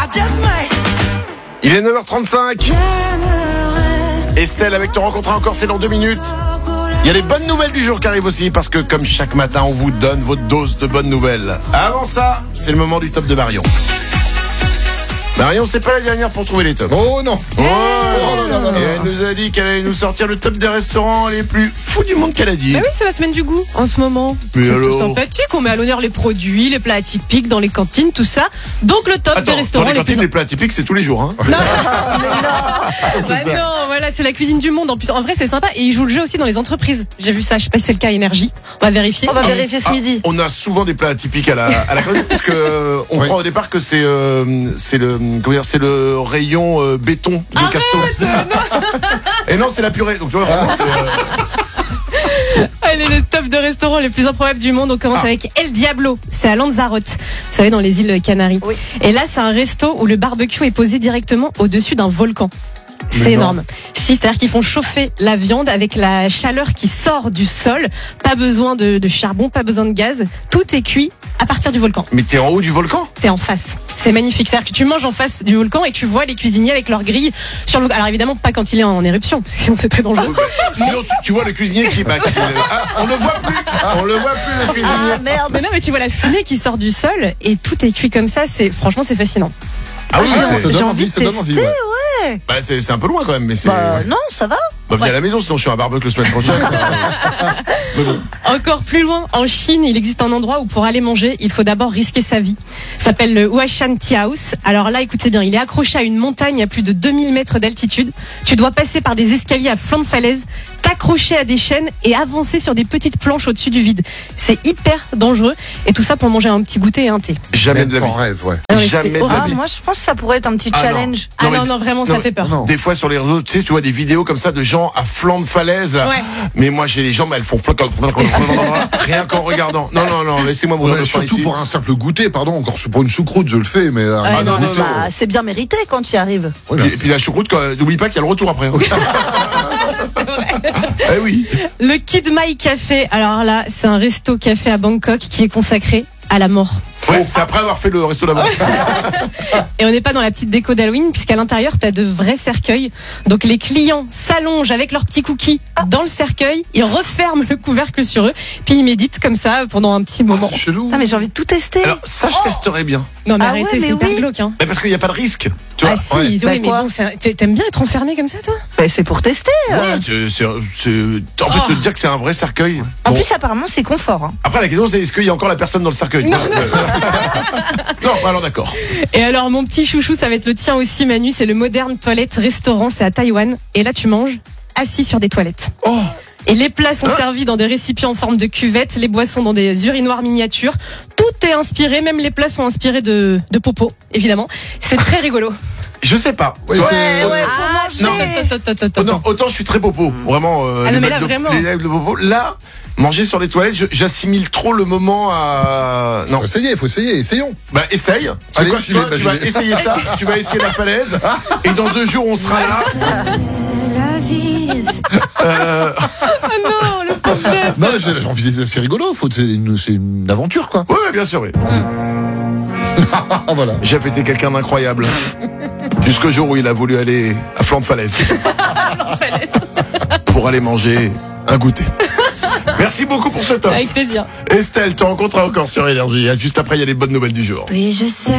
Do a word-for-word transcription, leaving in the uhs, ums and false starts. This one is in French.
Il est neuf heures trente-cinq. Estelle avec Te rencontrer encore, c'est dans deux minutes. Il y a les bonnes nouvelles du jour qui arrivent aussi, parce que comme chaque matin, on vous donne votre dose de bonnes nouvelles. Avant ça, c'est le moment du top de Marion. Marion, c'est pas la dernière pour trouver les tops. Oh non. Oh, et elle nous a dit qu'elle allait nous sortir le top des restaurants les plus fous du monde qu'elle a dit. Bah oui, c'est la semaine du goût en ce moment. Mais c'est alors tout sympathique, on met à l'honneur les produits, les plats atypiques dans les cantines, tout ça. Donc le top Attends, des restaurants dans les les plus cantines, les plats typiques, c'est tous les jours. Hein. Non, bah non, voilà, c'est la cuisine du monde. En plus, en vrai, c'est sympa. Et ils jouent le jeu aussi dans les entreprises. J'ai vu ça. Je sais pas si c'est le cas Énergie. On va vérifier. On va Ah, vérifier ce Ah, midi. on a souvent des plats atypiques à la à la cantine, parce que euh, on Oui. croit au départ que c'est euh, c'est le comment dire, c'est le rayon euh, béton de Arrête, Casto. Et non, c'est la purée. Donc tu vois, vraiment, c'est, euh, Allez, le top de restaurants les plus improbables du monde. On commence Ah. avec El Diablo. C'est à Lanzarote. Vous savez, dans les îles Canaries. Oui. Et là, c'est un resto où le barbecue est posé directement au-dessus d'un volcan. Mais C'est non. énorme. Si, c'est-à-dire qu'ils font chauffer la viande avec la chaleur qui sort du sol. Pas besoin de, de charbon, pas besoin de gaz. Tout est cuit à partir du volcan. mais t'es en haut du volcan. T'es en face. C'est magnifique. C'est-à-dire que tu manges en face du volcan et tu vois les cuisiniers avec leurs grilles sur le volcan. Alors évidemment, pas quand il est en éruption, parce que sinon c'est très dangereux. Sinon, tu, tu vois le cuisinier qui, bah, qui- ah, on le voit plus. On le voit plus le cuisinier. Ah merde. Mais non, mais tu vois la fumée qui sort du sol et tout est cuit comme ça. C'est franchement, c'est fascinant. Ah oui, Ah, c'est, ça j'ai donne envie envie, de ça donne envie. tester, Ouais. bah, c'est, c'est un peu loin quand même, mais c'est. Bah non, ça va. Bah, viens à la maison, sinon je suis à un barbecue la semaine prochaine. Mais bon. Encore plus loin, en Chine, il existe un endroit où pour aller manger, il faut d'abord risquer sa vie. Ça s'appelle le Huashan Tea House. Alors là, écoutez bien, il est accroché à une montagne à plus de deux mille mètres d'altitude. Tu dois passer par des escaliers à flanc de falaise, t'accrocher à des chaînes et avancer sur des petites planches au-dessus du vide. C'est hyper dangereux. Et tout ça pour manger un petit goûter et un thé. Jamais de la Même vie. en rêve, ouais. Ah, mais Jamais c'est de la horrible. Ah, vie. moi je pense que ça pourrait être un petit Ah, non. challenge. Ah Non, non, mais- non, vraiment, non, ça fait peur. Non. Des fois sur les réseaux, tu sais, tu vois des vidéos comme ça de gens à flanc de falaise. Là. Ouais. Mais moi, j'ai les jambes, elles font floc, rien qu'en regardant. Non, non, non, laissez-moi mourir Ouais, de faim surtout ici. pour un simple goûter, pardon, encore pour une choucroute, je le fais, mais là, Ah, un non, goûter, non, Bah, c'est bien mérité quand tu y arrives. ouais, Puis, bien et puis la choucroute, quand- n'oublie pas qu'il y a le retour après. Eh oui. Le Kid Mai Café. Alors là, c'est un resto café à Bangkok qui est consacré à la mort. Ouais, c'est après avoir fait le resto là-bas. Et on n'est pas dans la petite déco d'Halloween, puisqu'à l'intérieur, tu as de vrais cercueils. Donc les clients s'allongent avec leurs petits cookies dans le cercueil, ils referment le couvercle sur eux, puis ils méditent comme ça pendant un petit moment. C'est chelou. Ah, mais j'ai envie de tout tester. Alors, ça, je testerais bien. Non mais Ah arrêtez, ouais, mais c'est hyper oui. glauque. Hein. Mais parce qu'il n'y a pas de risque. Tu vois. Ah si, ouais. oui, Bah mais quoi bon, c'est- t'a- t'aimes bien être enfermé comme ça, toi? Bah, c'est pour tester. euh. Ouais, c'est, c'est, c'est- en fait, Oh. te dire que c'est un vrai cercueil. En Bon. plus, apparemment, c'est confort. Hein. Après, la question, c'est est-ce qu'il y a encore la personne dans le cercueil? Non, Ouais, ouais. Non, alors d'accord. Et alors, mon petit chouchou, ça va être le tien aussi, Manu, c'est le Modern Toilette Restaurant, c'est à Taïwan. Et là, tu manges assis sur des toilettes. Oh. Et les plats sont servis dans des récipients en forme de cuvette, les boissons dans des urinoirs miniatures. Tout est inspiré, même les plats sont inspirés de, de popo, évidemment. C'est très rigolo. Je sais pas. Ouais, Tu vois, c'est- Ouais, ouais, Ah, pour manger. non, attends, attends, attends, Oh non, attends. autant je suis très popo, vraiment. Euh, Ah non, les mais là, mecs de- vraiment. les mecs de popo. Là, manger sur les toilettes, je- j'assimile trop le moment à. Faut Non. essayer, faut essayer, essayons. Bah essaye. C'est Allez, quoi, j'y toi, vais, bah, tu j'y vas vais. essayer ça. Tu vas essayer la falaise. Et dans deux jours, on sera là. Euh, Ah non, le pauvre chef. Non, j'ai j'ai envie de dire, c'est rigolo, faut, c'est une, c'est une aventure, quoi. ouais, bien sûr, oui. Ah, voilà. Jeff était quelqu'un d'incroyable. Jusqu'au jour où il a voulu aller à flanc de falaise pour aller manger un goûter. Merci beaucoup pour ce top. Avec plaisir. Estelle, te rencontres encore sur Énergie. Juste après, il y a les bonnes nouvelles du jour. Oui, je sais.